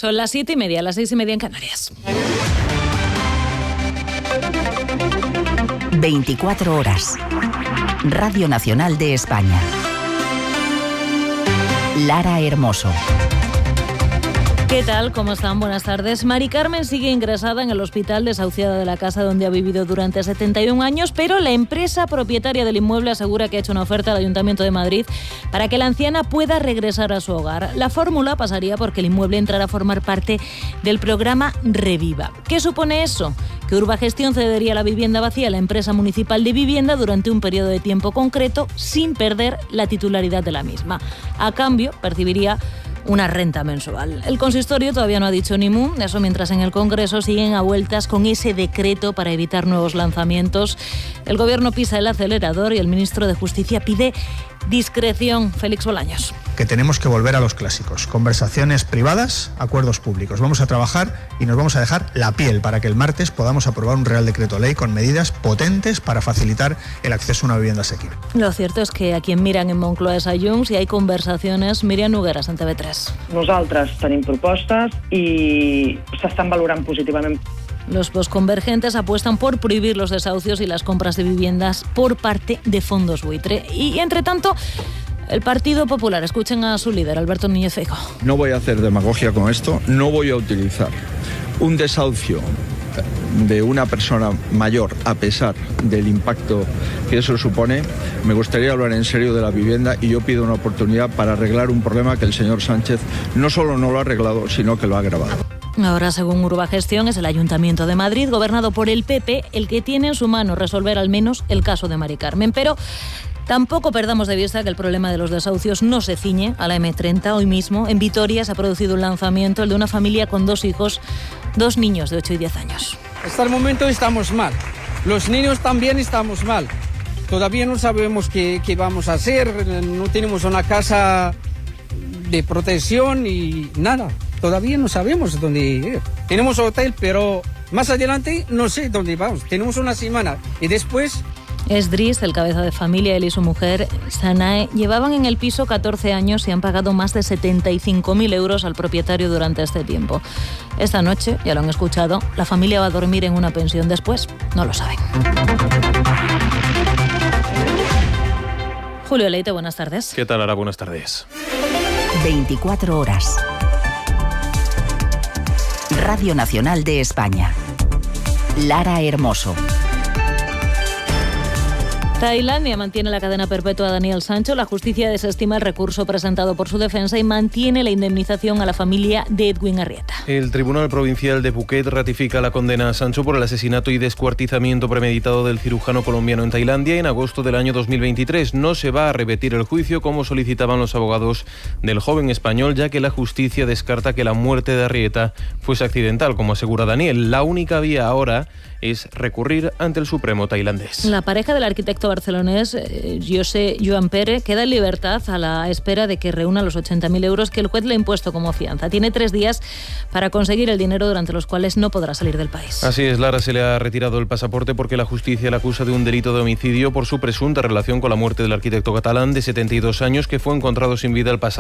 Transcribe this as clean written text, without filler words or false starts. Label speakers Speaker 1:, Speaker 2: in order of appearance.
Speaker 1: Son las 7:30, las 6:30 en Canarias.
Speaker 2: 24 horas. Radio Nacional de España. Lara Hermoso.
Speaker 1: ¿Qué tal? ¿Cómo están? Buenas tardes. Mari Carmen sigue ingresada en el hospital, desahuciada de la casa donde ha vivido durante 71 años, pero la empresa propietaria del inmueble asegura que ha hecho una oferta al Ayuntamiento de Madrid para que la anciana pueda regresar a su hogar. La fórmula pasaría porque el inmueble entrará a formar parte del programa Reviva. ¿Qué supone eso? Que Urbagestión cedería la vivienda vacía a la empresa municipal de vivienda durante un periodo de tiempo concreto sin perder la titularidad de la misma. A cambio, percibiría una renta mensual. El consistorio todavía no ha dicho ni mu, eso mientras en el Congreso siguen a vueltas con ese decreto para evitar nuevos lanzamientos. El Gobierno pisa el acelerador y el ministro de Justicia pide discreción. Félix Bolaños.
Speaker 3: Que tenemos que volver a los clásicos. Conversaciones privadas, acuerdos públicos. Vamos a trabajar y nos vamos a dejar la piel para que el martes podamos aprobar un Real Decreto Ley con medidas potentes para facilitar el acceso a una vivienda asequible.
Speaker 1: Lo cierto es que a quien miran en Moncloa és a Junts y hay conversaciones. Miriam Nogueras, en TV3.
Speaker 4: Nosaltres tenim propostes i s'estan valorant positivament.
Speaker 1: Los posconvergentes apuestan por prohibir los desahucios y las compras de viviendas por parte de fondos buitre. Y, entre tanto, el Partido Popular, escuchen a su líder, Alberto Núñez Feijóo.
Speaker 5: No voy a hacer demagogia con esto, no voy a utilizar un desahucio de una persona mayor a pesar del impacto que eso supone. Me gustaría hablar en serio de la vivienda y yo pido una oportunidad para arreglar un problema que el señor Sánchez no solo no lo ha arreglado, sino que lo ha agravado.
Speaker 1: Ahora, según Urbagestión, es el Ayuntamiento de Madrid, gobernado por el PP, el que tiene en su mano resolver al menos el caso de Mari Carmen. Pero tampoco perdamos de vista que el problema de los desahucios no se ciñe a la M30. Hoy mismo, en Vitoria, se ha producido un lanzamiento, el de una familia con 2 hijos, 2 niños de 8 y 10 años.
Speaker 6: Hasta el momento estamos mal. Los niños también estamos mal. Todavía no sabemos qué vamos a hacer, no tenemos una casa de protección y nada. Todavía no sabemos dónde ir. Tenemos hotel, pero más adelante no sé dónde vamos. Tenemos una semana y después...
Speaker 1: Esdris, el cabeza de familia, él y su mujer, Sanae, llevaban en el piso 14 años y han pagado más de 75.000 euros al propietario durante este tiempo. Esta noche, ya lo han escuchado, la familia va a dormir en una pensión. Después, no lo saben. Julio Leite, buenas tardes.
Speaker 7: ¿Qué tal, Lara? Buenas tardes.
Speaker 2: 24 horas. Radio Nacional de España. Lara Hermoso.
Speaker 1: Tailandia mantiene la cadena perpetua a Daniel Sancho. La justicia desestima el recurso presentado por su defensa y mantiene la indemnización a la familia de Edwin Arrieta.
Speaker 7: El Tribunal Provincial de Phuket ratifica la condena a Sancho por el asesinato y descuartizamiento premeditado del cirujano colombiano en Tailandia en agosto del año 2023. No se va a repetir el juicio como solicitaban los abogados del joven español, ya que la justicia descarta que la muerte de Arrieta fuese accidental, como asegura Daniel. La única vía ahora es recurrir ante el Supremo tailandés.
Speaker 1: La pareja del arquitecto barcelonés José Joan Pere queda en libertad a la espera de que reúna los 80.000 euros que el juez le ha impuesto como fianza. Tiene 3 días para conseguir el dinero durante los cuales no podrá salir del país.
Speaker 7: Así es, Lara, se le ha retirado el pasaporte porque la justicia le acusa de un delito de homicidio por su presunta relación con la muerte del arquitecto catalán de 72 años que fue encontrado sin vida el pasado